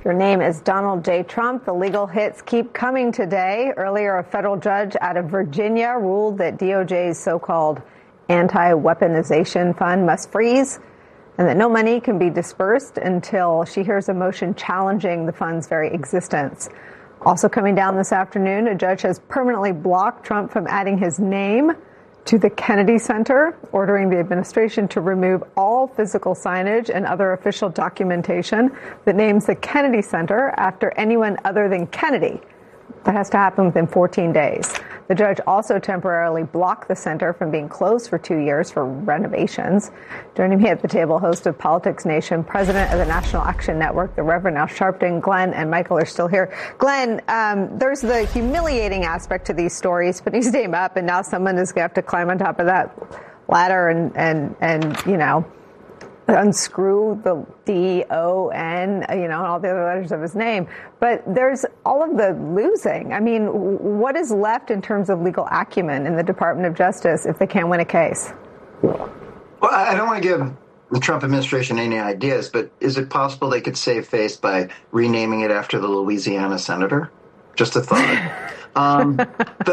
Your name is Donald J. Trump. The legal hits keep coming today. Earlier, a federal judge out of Virginia ruled that DOJ's so-called anti-weaponization fund must freeze and that no money can be dispersed until she hears a motion challenging the fund's very existence. Also coming down this afternoon, a judge has permanently blocked Trump from adding his name to the Kennedy Center, ordering the administration to remove all physical signage and other official documentation that names the Kennedy Center after anyone other than Kennedy. That has to happen within 14 days. The judge also temporarily blocked the center from being closed for 2 years for renovations. Joining me at the table, host of Politics Nation, president of the National Action Network, the Reverend Al Sharpton. Glenn and Michael are still here. Glenn, there's the humiliating aspect to these stories, putting his name up, and now someone is going to have to climb on top of that ladder and you know, unscrew the D-O-N, you know, and all the other letters of his name. But there's all of the losing. I mean, what is left in terms of legal acumen in the Department of Justice if they can't win a case? Well, I don't want to give the Trump administration any ideas, but is it possible they could save face by renaming it after the Louisiana senator? Just a thought.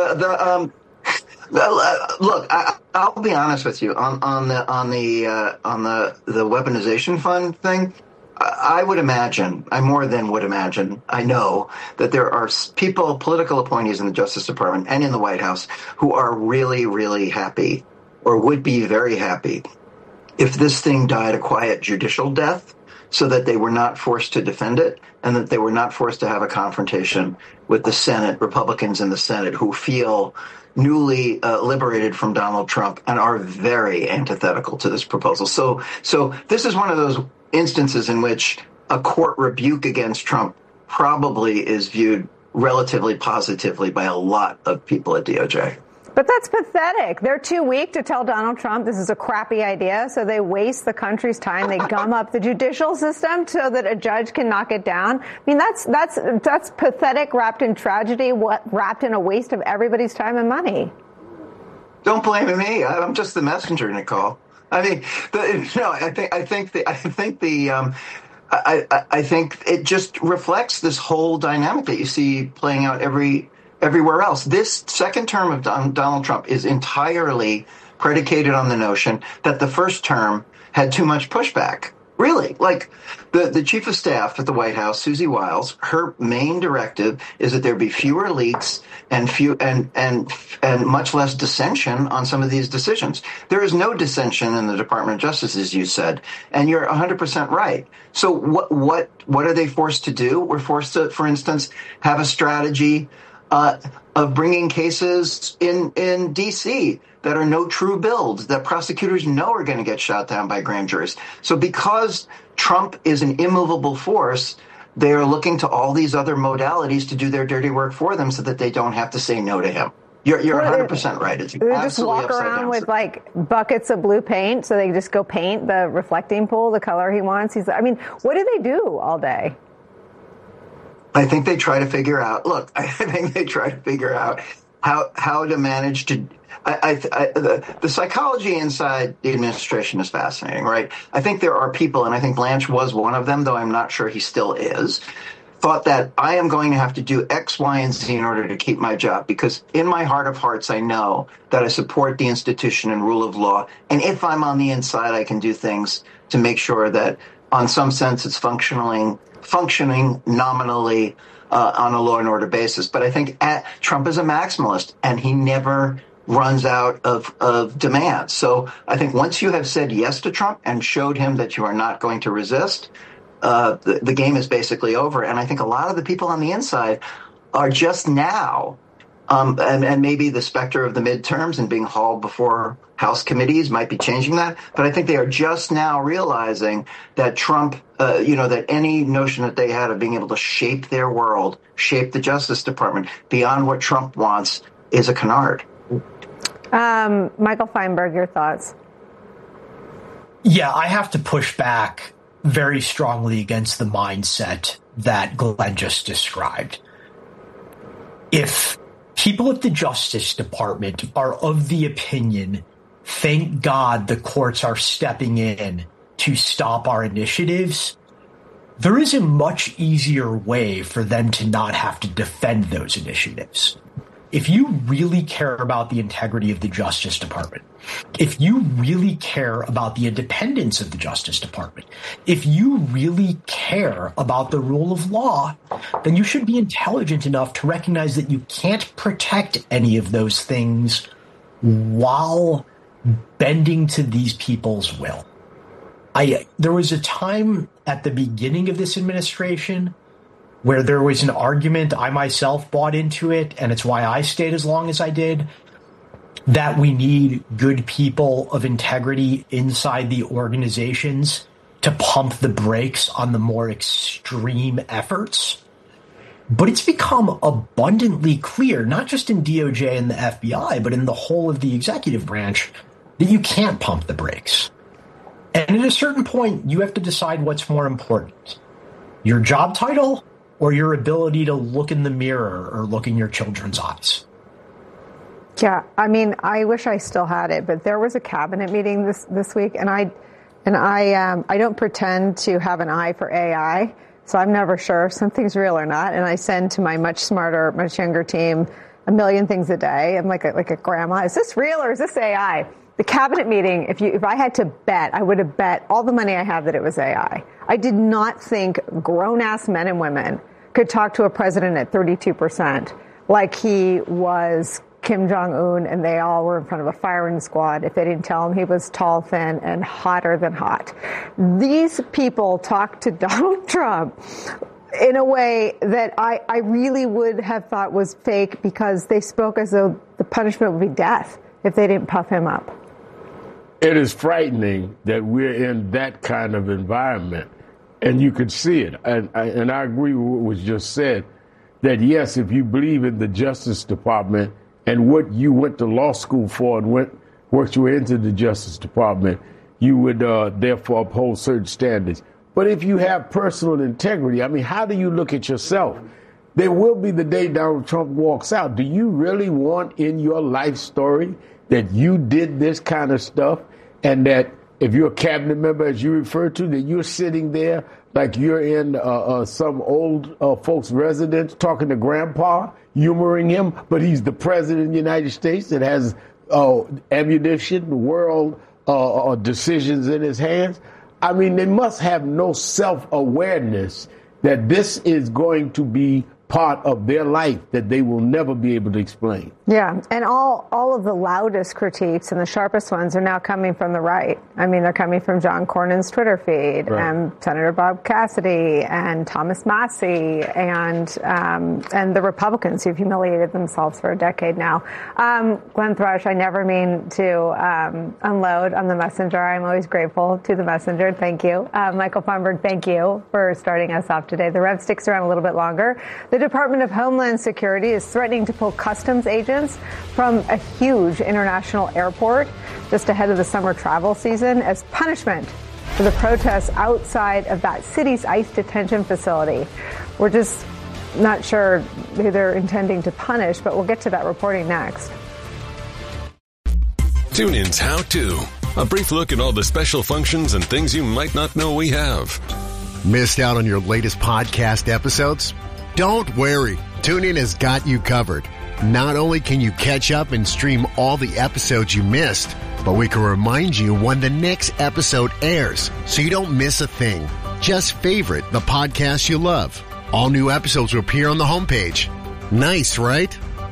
Look, I'll be honest with you on the weaponization fund thing. I would imagine, I more than would imagine, I know that there are people, political appointees in the Justice Department and in the White House who are really, really happy or would be very happy if this thing died a quiet judicial death so that they were not forced to defend it and that they were not forced to have a confrontation with the Senate, Republicans in the Senate who feel newly liberated from Donald Trump and are very antithetical to this proposal. So this is one of those instances in which a court rebuke against Trump probably is viewed relatively positively by a lot of people at DOJ. But that's pathetic. They're too weak to tell Donald Trump this is a crappy idea, so they waste the country's time. They gum up the judicial system so that a judge can knock it down. I mean, that's pathetic, wrapped in tragedy, wrapped in a waste of everybody's time and money. Don't blame me. I'm just the messenger, Nicole. I mean, I think it just reflects this whole dynamic that you see playing out everywhere else. This second term of Donald Trump is entirely predicated on the notion that the first term had too much pushback. Really, like the chief of staff at the White House, Susie Wiles, her main directive is that there be fewer leaks and much less dissension on some of these decisions. There is no dissension in the Department of Justice, as you said, and you're 100% right. So what are they forced to do? We're forced to, for instance, have a strategy of bringing cases in D.C. that are no true builds, that prosecutors know are going to get shot down by grand juries. So because Trump is an immovable force, they are looking to all these other modalities to do their dirty work for them so that they don't have to say no to him. You're 100% right. It's they just walk around with like buckets of blue paint so they just go paint the reflecting pool the color he wants. I mean, what do they do all day? I think they try to figure out. Look, I think they try to figure out how to manage to. The psychology inside the administration is fascinating, right? I think there are people, and I think Blanche was one of them, though I'm not sure he still is, thought that I am going to have to do X, Y, and Z in order to keep my job, because in my heart of hearts, I know that I support the institution and rule of law. And if I'm on the inside, I can do things to make sure that, on some sense, it's functioning nominally on a law and order basis. But I think Trump is a maximalist, and he never runs out of demand. So I think once you have said yes to Trump and showed him that you are not going to resist, the game is basically over. And I think a lot of the people on the inside are just now, and maybe the specter of the midterms and being hauled before House committees might be changing that. But I think they are just now realizing that Trump, that any notion that they had of being able to shape their world, shape the Justice Department beyond what Trump wants is a canard. Michael Feinberg, your thoughts? Yeah, I have to push back very strongly against the mindset that Glenn just described. If people at the Justice Department are of the opinion, thank God the courts are stepping in to stop our initiatives, there is a much easier way for them to not have to defend those initiatives. If you really care about the integrity of the Justice Department, if you really care about the independence of the Justice Department, if you really care about the rule of law, then you should be intelligent enough to recognize that you can't protect any of those things while bending to these people's will. There was a time at the beginning of this administration where there was an argument, I myself bought into it, and it's why I stayed as long as I did, that we need good people of integrity inside the organizations to pump the brakes on the more extreme efforts. But it's become abundantly clear, not just in DOJ and the FBI, but in the whole of the executive branch, that you can't pump the brakes. And at a certain point, you have to decide what's more important, your job title or your ability to look in the mirror or look in your children's eyes. Yeah, I mean, I wish I still had it, but there was a cabinet meeting this week, and I don't pretend to have an eye for AI, so I'm never sure if something's real or not. And I send to my much smarter, much younger team a million things a day. I'm like a grandma. Is this real or is this AI? The cabinet meeting, if I had to bet, I would have bet all the money I have that it was AI. I did not think grown-ass men and women could talk to a president at 32% like he was Kim Jong-un, and they all were in front of a firing squad if they didn't tell him he was tall, thin, and hotter than hot. These people talked to Donald Trump in a way that I really would have thought was fake, because they spoke as though the punishment would be death if they didn't puff him up. It is frightening that we're in that kind of environment, and you could see it. And I agree with what was just said, that yes, if you believe in the Justice Department and what you went to law school for and worked your way into the Justice Department, you would therefore uphold certain standards. But if you have personal integrity, I mean, how do you look at yourself? There will be the day Donald Trump walks out. Do you really want in your life story that you did this kind of stuff, and that if you're a cabinet member, as you refer to, that you're sitting there like you're in some old folks' residence talking to grandpa, humoring him, but he's the president of the United States that has ammunition, world decisions in his hands? I mean, they must have no self-awareness that this is going to be part of their life that they will never be able to explain. Yeah, and all of the loudest critiques and the sharpest ones are now coming from the right. I mean, they're coming from John Cornyn's Twitter feed, right, and Senator Bob Cassidy and Thomas Massie and the Republicans who've humiliated themselves for a decade now. Glenn Thrush, I never mean to unload on the messenger. I'm always grateful to the messenger. Thank you. Michael Feinberg, thank you for starting us off today. The Rev sticks around a little bit longer. The Department of Homeland Security is threatening to pull customs agents from a huge international airport just ahead of the summer travel season as punishment for the protests outside of that city's ICE detention facility. We're just not sure who they're intending to punish, but we'll get to that reporting next. TuneIn's How To. A brief look at all the special functions and things you might not know we have. Missed out on your latest podcast episodes? Don't worry, TuneIn has got you covered. Not only can you catch up and stream all the episodes you missed, but we can remind you when the next episode airs, so you don't miss a thing. Just favorite the podcast you love. All new episodes will appear on the homepage. Nice, right?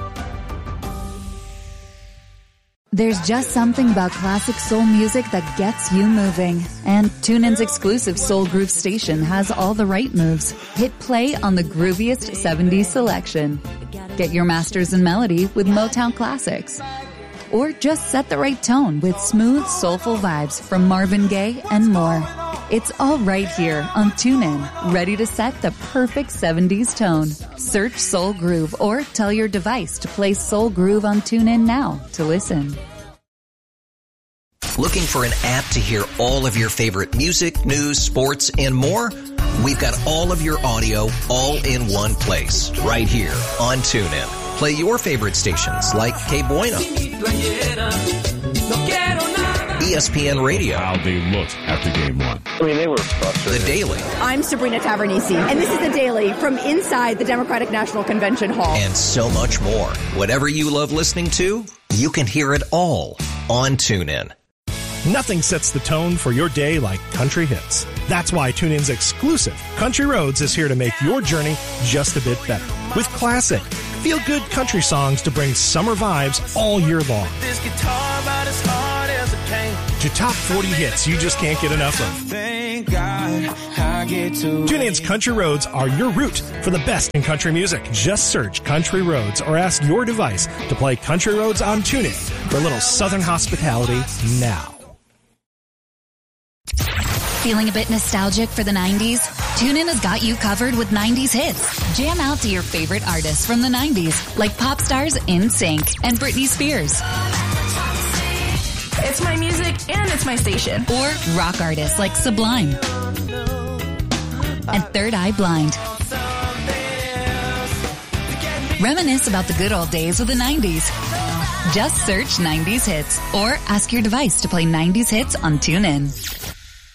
There's just something about classic soul music that gets you moving. And TuneIn's exclusive Soul Groove station has all the right moves. Hit play on the grooviest 70s selection. Get your masters in melody with Motown classics. Or just set the right tone with smooth, soulful vibes from Marvin Gaye and more. It's all right here on TuneIn, ready to set the perfect 70s tone. Search Soul Groove or tell your device to play Soul Groove on TuneIn now to listen. Looking for an app to hear all of your favorite music, news, sports, and more? We've got all of your audio all in one place, right here on TuneIn. Play your favorite stations like K Bueno, ESPN Radio, how they looked after game one. I mean, they were frustrated. The Daily. I'm Sabrina Tavernisi, and this is The Daily from inside the Democratic National Convention Hall. And so much more. Whatever you love listening to, you can hear it all on TuneIn. Nothing sets the tone for your day like country hits. That's why TuneIn's exclusive Country Roads is here to make your journey just a bit better. With classic, feel-good country songs to bring summer vibes all year long. This guitar about as hard as a cane. To top 40 hits you just can't get enough of. Thank God I get to. TuneIn's Country Roads are your route for the best in country music. Just search Country Roads or ask your device to play Country Roads on TuneIn for a little Southern hospitality now. Feeling a bit nostalgic for the 90s? TuneIn has got you covered with 90s hits. Jam out to your favorite artists from the 90s, like pop stars NSYNC and Britney Spears. It's my music and it's my station. Or rock artists like Sublime and Third Eye Blind. Reminisce about the good old days of the 90s. Just search 90s hits or ask your device to play 90s hits on TuneIn.